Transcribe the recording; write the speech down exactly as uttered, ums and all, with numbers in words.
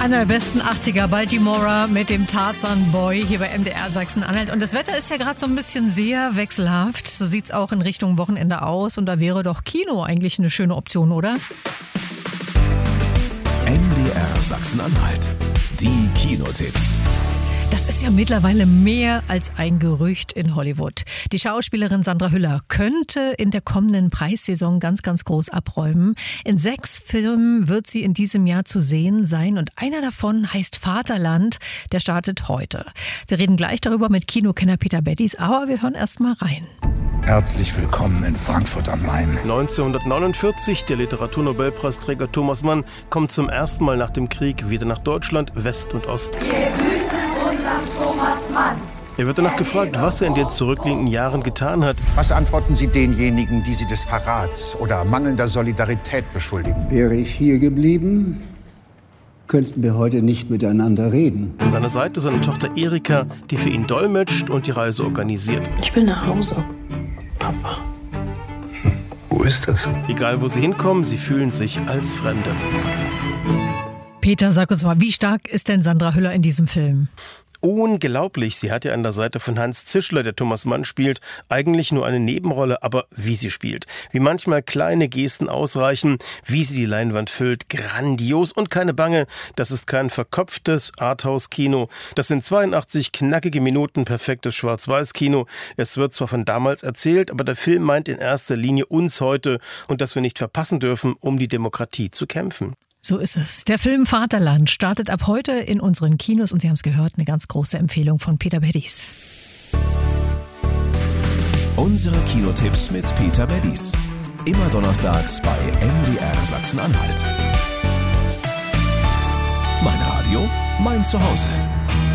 Einer der besten achtziger Baltimorer mit dem Tarzan Boy hier bei M D R Sachsen-Anhalt. Und das Wetter ist ja gerade so ein bisschen sehr wechselhaft. So sieht es auch in Richtung Wochenende aus. Und da wäre doch Kino eigentlich eine schöne Option, oder? M D R Sachsen-Anhalt. Die Kinotipps. Das ist ja mittlerweile mehr als ein Gerücht in Hollywood. Die Schauspielerin Sandra Hüller könnte in der kommenden Preissaison ganz, ganz groß abräumen. In sechs Filmen wird sie in diesem Jahr zu sehen sein und einer davon heißt Vaterland. Der startet heute. Wir reden gleich darüber mit Kinokenner Peter Beddies, aber wir hören erst mal rein. Herzlich willkommen in Frankfurt am Main. neunzehnhundertneunundvierzig, der Literaturnobelpreisträger Thomas Mann kommt zum ersten Mal nach dem Krieg wieder nach Deutschland, West und Ost. Wir grüßen unseren Thomas Mann. Er wird danach gefragt, was er in den zurückliegenden Jahren getan hat. Was antworten Sie denjenigen, die Sie des Verrats oder mangelnder Solidarität beschuldigen? Wäre ich hier geblieben, könnten wir heute nicht miteinander reden. An seiner Seite seine Tochter Erika, die für ihn dolmetscht und die Reise organisiert. Ich will nach Hause, Papa. Wo ist das? Egal wo sie hinkommen, sie fühlen sich als Fremde. Peter, sag uns mal, wie stark ist denn Sandra Hüller in diesem Film? Unglaublich, sie hat ja an der Seite von Hans Zischler, der Thomas Mann spielt, eigentlich nur eine Nebenrolle, aber wie sie spielt. Wie manchmal kleine Gesten ausreichen, wie sie die Leinwand füllt, grandios und keine Bange. Das ist kein verkopftes Arthouse-Kino. Das sind zweiundachtzig knackige Minuten perfektes Schwarz-Weiß-Kino. Es wird zwar von damals erzählt, aber der Film meint in erster Linie uns heute und dass wir nicht verpassen dürfen, um die Demokratie zu kämpfen. So ist es. Der Film Vaterland startet ab heute in unseren Kinos und Sie haben es gehört, eine ganz große Empfehlung von Peter Beddies. Unsere Kinotipps mit Peter Beddies. Immer donnerstags bei M D R Sachsen-Anhalt. Mein Radio, mein Zuhause.